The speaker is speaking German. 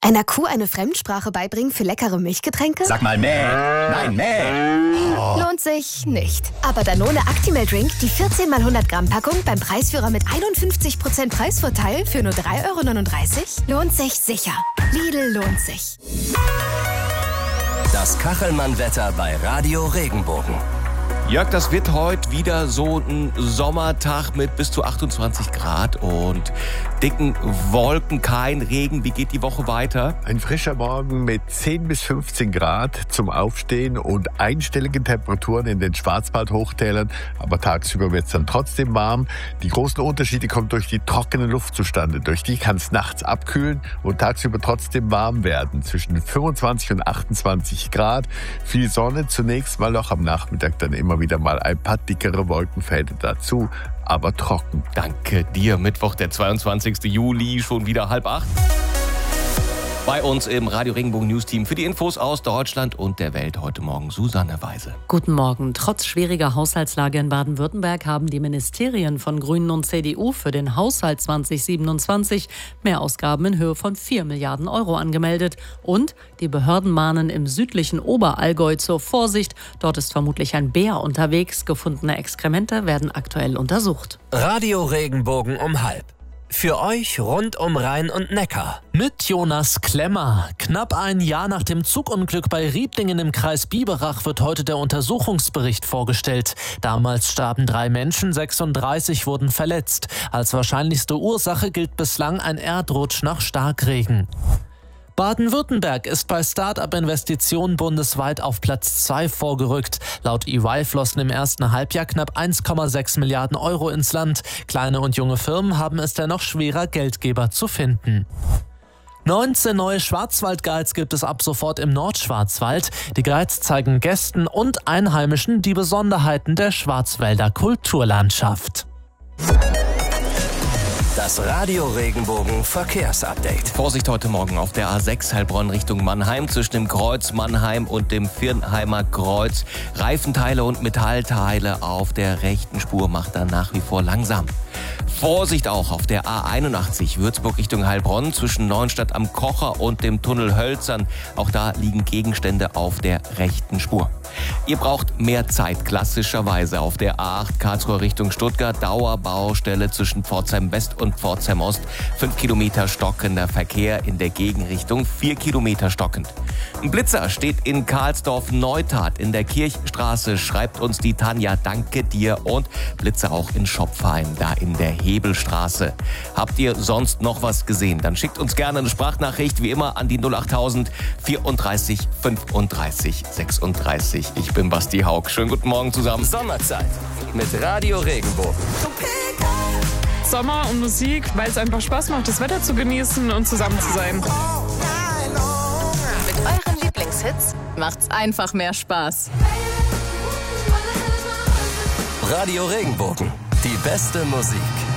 Einer Kuh eine Fremdsprache beibringen für leckere Milchgetränke? Sag mal mäh. Nein, mäh. Oh. Lohnt sich nicht. Aber Danone Actimel Drink, die 14 x 100 Gramm Packung beim Preisführer mit 51% Preisvorteil für nur 3,39 €, lohnt sich sicher. Lidl lohnt sich. Das Kachelmann-Wetter bei Radio Regenbogen. Jörg, das wird heute wieder so ein Sommertag mit bis zu 28 Grad und dicken Wolken, kein Regen. Wie geht die Woche weiter? Ein frischer Morgen mit 10 bis 15 Grad zum Aufstehen und einstellige Temperaturen in den Schwarzwald-Hochtälern. Aber tagsüber wird es dann trotzdem warm. Die großen Unterschiede kommen durch die trockene Luft zustande. Durch die kann es nachts abkühlen und tagsüber trotzdem warm werden. Zwischen 25 und 28 Grad. Viel Sonne zunächst mal noch, am Nachmittag dann immer wieder mal ein paar dickere Wolkenfelder dazu, aber trocken. Danke dir. Mittwoch, der 22. Juli, schon wieder 7:30. Bei uns im Radio Regenbogen News Team für die Infos aus Deutschland und der Welt heute Morgen Susanne Weise. Guten Morgen. Trotz schwieriger Haushaltslage in Baden-Württemberg haben die Ministerien von Grünen und CDU für den Haushalt 2027 Mehrausgaben in Höhe von 4 Milliarden € angemeldet. Und die Behörden mahnen im südlichen Oberallgäu zur Vorsicht. Dort ist vermutlich ein Bär unterwegs. Gefundene Exkremente werden aktuell untersucht. Radio Regenbogen um 12:30. Für euch rund um Rhein und Neckar. Mit Jonas Klemmer. Knapp ein Jahr nach dem Zugunglück bei Riedlingen im Kreis Biberach wird heute der Untersuchungsbericht vorgestellt. Damals starben 3 Menschen, 36 wurden verletzt. Als wahrscheinlichste Ursache gilt bislang ein Erdrutsch nach Starkregen. Baden-Württemberg ist bei Start-up-Investitionen bundesweit auf Platz 2 vorgerückt. Laut EY flossen im ersten Halbjahr knapp 1,6 Milliarden € ins Land. Kleine und junge Firmen haben es dennoch schwerer, Geldgeber zu finden. 19 neue Schwarzwald-Guides gibt es ab sofort im Nordschwarzwald. Die Guides zeigen Gästen und Einheimischen die Besonderheiten der Schwarzwälder Kulturlandschaft. Das Radio Regenbogen Verkehrsupdate. Vorsicht heute Morgen auf der A6 Heilbronn Richtung Mannheim zwischen dem Kreuz Mannheim und dem Viernheimer Kreuz. Reifenteile und Metallteile auf der rechten Spur macht dann nach wie vor langsam. Vorsicht auch auf der A81 Würzburg Richtung Heilbronn zwischen Neuenstadt am Kocher und dem Tunnel Hölzern. Auch da liegen Gegenstände auf der rechten Spur. Ihr braucht mehr Zeit, klassischerweise auf der A8 Karlsruhe Richtung Stuttgart. Dauerbaustelle zwischen Pforzheim West und Pforzheim Ost. 5 Kilometer stockender Verkehr in der Gegenrichtung, 4 Kilometer stockend. Ein Blitzer steht in Karlsdorf-Neustadt in der Kirchstraße, schreibt uns die Tanja, danke dir. Und Blitzer auch in Schopfheim, da in der Hebelstraße. Habt ihr sonst noch was gesehen? Dann schickt uns gerne eine Sprachnachricht, wie immer an die 08000 34 35 36. Ich bin Basti Haug. Schönen guten Morgen zusammen. Sommerzeit mit Radio Regenbogen. Sommer und Musik, weil es einfach Spaß macht, das Wetter zu genießen und zusammen zu sein. Mit euren Lieblingshits macht's einfach mehr Spaß. Radio Regenbogen. Die beste Musik.